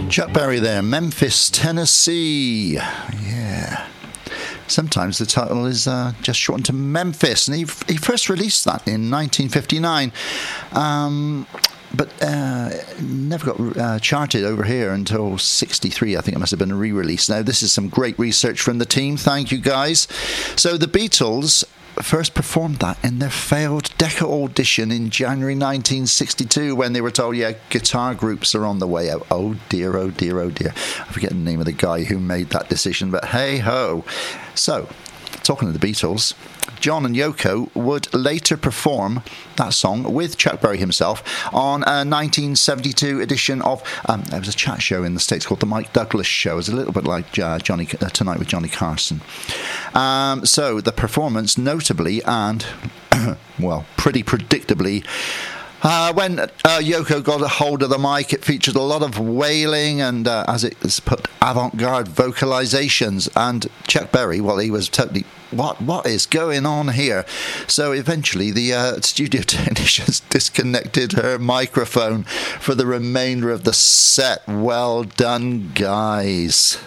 Chuck Berry there, Memphis, Tennessee. Yeah. Sometimes the title is just shortened to Memphis, and he first released that in 1959, but never got charted over here until 63. I think it must have been a re-release. Now, this is some great research from the team. Thank you, guys. So the Beatles first performed that in their failed Decca audition in January 1962 when they were told, yeah, guitar groups are on the way out. Oh dear, oh dear, oh dear. I forget the name of the guy who made that decision, but hey ho. So, talking to the Beatles, John and Yoko would later perform that song with Chuck Berry himself on a 1972 edition of, there was a chat show in the States called The Mike Douglas Show. It was a little bit like Johnny Tonight with Johnny Carson. So the performance notably and, well, pretty predictably, when Yoko got a hold of the mic, it featured a lot of wailing and, as it is put, avant-garde vocalizations. And Chuck Berry, well, he was totally, what is going on here? So eventually the studio technicians disconnected her microphone for the remainder of the set. Well done, guys.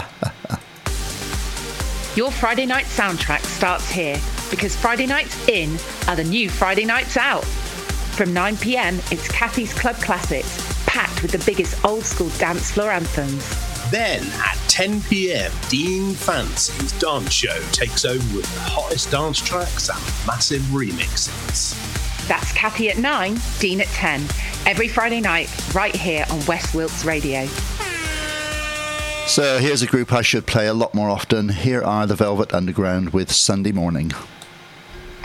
Your Friday night soundtrack starts here, because Friday nights in are the new Friday nights out. From 9 p.m, it's Kathy's Club Classics, packed with the biggest old-school dance floor anthems. Then, at 10 p.m, Dean Fancy's dance show takes over with the hottest dance tracks and massive remixes. That's Kathy at 9, Dean at 10, every Friday night, right here on West Wilkes Radio. So here's a group I should play a lot more often. Here are the Velvet Underground with Sunday Morning.